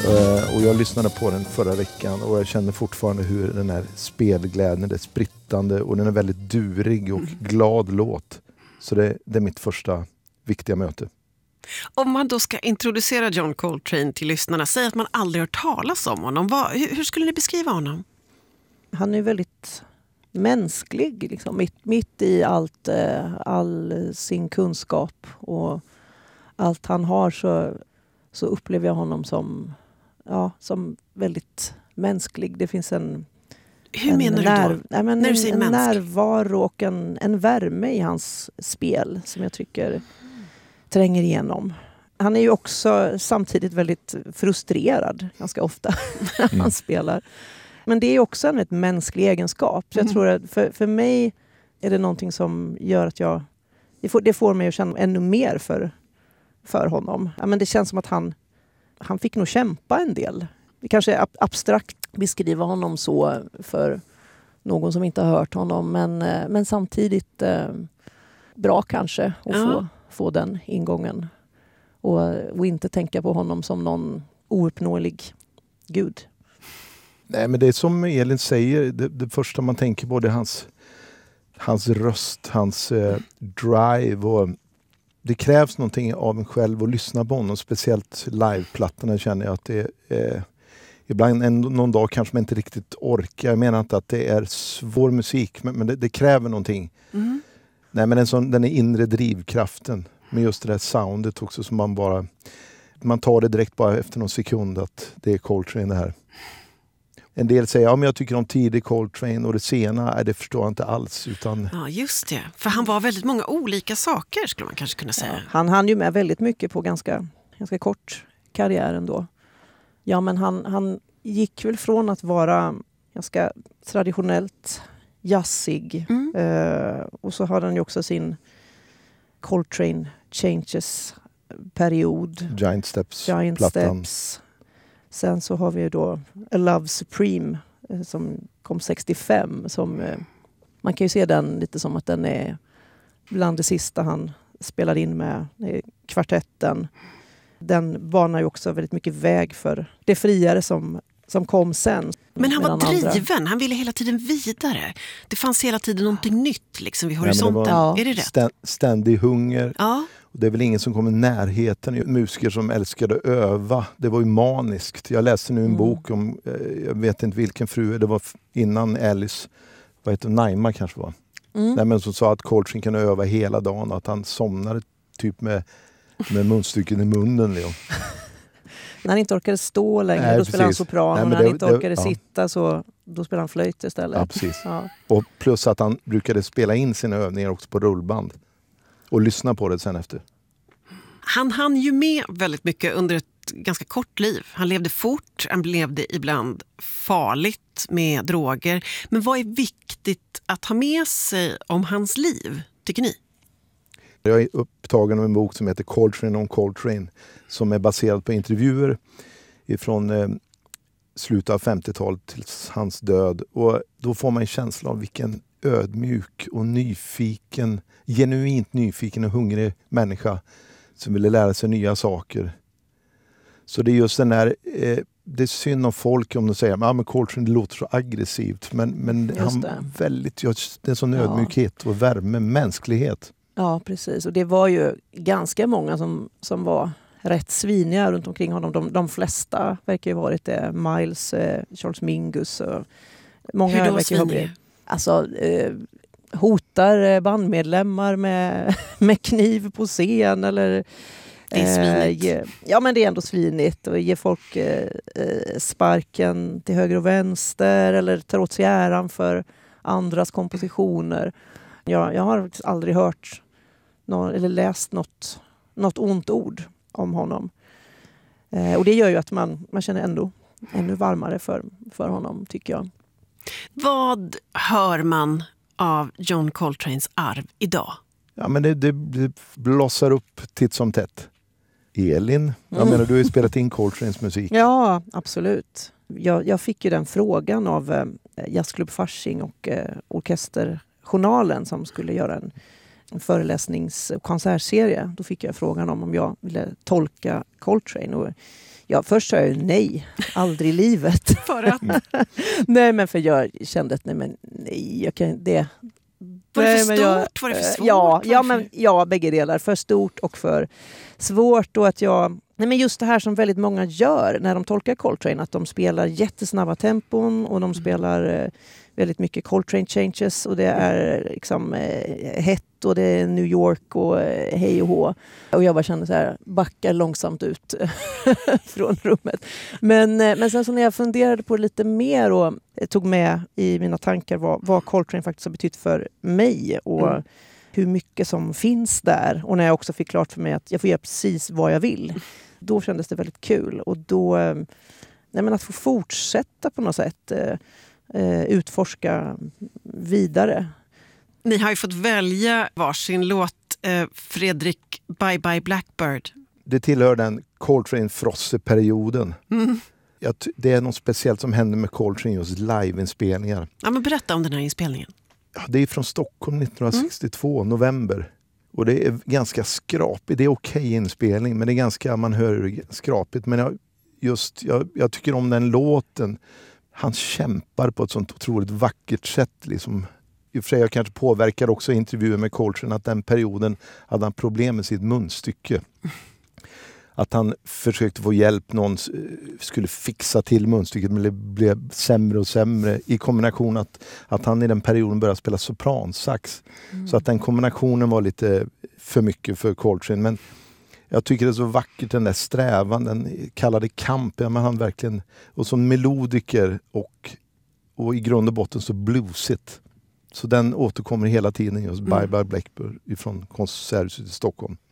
Och jag lyssnade på den förra veckan och jag känner fortfarande hur den här spelglädjen är sprittande och den är väldigt durig och glad låt. Så det är mitt första viktiga möte. Om man då ska introducera John Coltrane till lyssnarna, säg att man aldrig hört talas om honom. Hur skulle ni beskriva honom? Han är väldigt mänsklig, liksom. mitt i all sin kunskap och allt han har så upplever jag honom som väldigt mänsklig. Det finns Hur menar du då? När du säger en mänsklig? närvaro och en värme i hans spel som jag tycker tränger igenom. Han är ju också samtidigt väldigt frustrerad ganska ofta när han spelar. Men det är också en mänsklig egenskap. Så jag tror att för mig är det någonting som gör att det får mig att känna ännu mer för honom. Ja, men det känns som att han fick nog kämpa en del. Det kanske är abstrakt beskriva honom så för någon som inte har hört honom. Men samtidigt bra kanske att få den ingången. Och inte tänka på honom som någon ouppnåelig gud. Nej, men det är som Elin säger, det första man tänker på det är hans röst, hans drive. Och det krävs någonting av en själv att lyssna på honom, speciellt liveplattorna känner jag att det är. Ibland någon dag kanske man inte riktigt orkar. Jag menar inte att det är svår musik, men det kräver någonting. Mm. Nej, men den är inre drivkraften med just det där soundet också som man tar det direkt bara efter någon sekund att det är Coltrane det här. En del säger, men jag tycker om tidig Coltrane och det sena, det förstår jag inte alls. Utan... Ja, just det. För han var väldigt många olika saker skulle man kanske kunna säga. Ja, han hann ju med väldigt mycket på ganska kort karriär ändå. Ja, men han gick väl från att vara ganska traditionellt jazzig. Och så har han ju också sin Coltrane Changes-period. Giant Steps. Sen så har vi ju då A Love Supreme som kom 65. Man kan ju se den lite som att den är bland det sista han spelade in med kvartetten. Den banar ju också väldigt mycket väg för det friare som kom sen. Men han var driven, han ville hela tiden vidare. Det fanns hela tiden någonting nytt liksom vid horisonten. Är det rätt? Ständig hunger. Ja. Och det är väl ingen som kommer i närheten. Musiker som älskade att öva. Det var ju maniskt. Jag läste nu en bok om, jag vet inte vilken fru, det var innan Alice, vad heter Naima kanske var. Nej, men som sa att Coltrane kan öva hela dagen och att han somnade typ med munstycken i munnen. När han inte orkade stå längre, då spelade han sopran. Och när han inte orkade sitta så då spelade han flöjt istället. Ja, precis. Ja. Och plus att han brukade spela in sina övningar också på rullband. Och lyssna på det sen efter. Han hann ju med väldigt mycket under ett ganska kort liv. Han levde fort, han levde ibland farligt med droger. Men vad är viktigt att ha med sig om hans liv, tycker ni? Jag är upptagen av en bok som heter Coltrane on Coltrane som är baserad på intervjuer ifrån slutet av 50-talet till hans död. Och då får man en känsla av vilken ödmjuk och genuint nyfiken och hungrig människa som ville lära sig nya saker. Så det är just den där, det är synd om folk om de säger men Coltrane låter så aggressivt, men han det är en sån ödmjukhet och värme, mänsklighet. Ja, precis. Och det var ju ganska många som var rätt sviniga runt omkring honom. De flesta verkar ju ha varit det. Miles, Charles Mingus och många verkar ha blivit. Alltså hotar bandmedlemmar med kniv på scen eller det är svinigt. Ja, men det är ändå svinigt och ge folk sparken till höger och vänster eller tar åt sig äran för andras kompositioner. Jag har aldrig hört eller läst något ont ord om honom. Och det gör ju att man känner ännu varmare för honom, tycker jag. Vad hör man av John Coltranes arv idag? Ja, men det blossar upp titt som tätt. Elin, jag menar, du har ju spelat in Coltranes musik. Ja, absolut. Jag fick ju den frågan av Jazzklubb Fasching och Orkesterjournalen som skulle göra en föreläsnings- och konsertserie. Då fick jag frågan om jag ville tolka Coltrane. Och Ja, först sa jag nej, aldrig i livet. För att... Nej, men för jag kände att nej, jag kan det. Var det för stort? Var det för svårt? Ja, bägge delar. För stort och för svårt. Och att men just det här som väldigt många gör när de tolkar Coltrane, att de spelar jättesnabba tempon och de spelar väldigt mycket Coltrane changes och det är liksom hett och det är New York och hej och hå. Och jag bara kände så här, backar långsamt ut från rummet. Men sen så när jag funderade på det lite mer och tog med i mina tankar vad Coltrane faktiskt har betytt för mig och hur mycket som finns där. Och när jag också fick klart för mig att jag får göra precis vad jag vill. Då kändes det väldigt kul. Och då, att få fortsätta på något sätt utforska vidare. Ni har ju fått välja varsin låt, Fredrik, Bye Bye Blackbird. Det tillhör den Coltrane-Frosse-perioden. Det är något speciellt som händer med Coltrane, just liveinspelningar. Ja, men berätta om den här inspelningen. Ja, det är från Stockholm 1962, november. Och det är ganska skrapigt. Det är okej inspelning, men det är ganska, man hör skrapigt. Men jag tycker om den låten. Han kämpar på ett sånt otroligt vackert sätt. Liksom. I och för sig jag kanske påverkar också intervjuer med Coltrane att den perioden hade han problem med sitt munstycke. Att han försökte få hjälp, någon skulle fixa till munstycket men det blev sämre och sämre i kombination att han i den perioden började spela sopransax. Så att den kombinationen var lite för mycket för Coltrane. Men jag tycker det är så vackert, den där strävan, den kallade kamp, men han verkligen, och som melodiker och i grund och botten så bluesigt. Så den återkommer hela tiden, just Bye Bye Blackbird ifrån Konserthuset i Stockholm.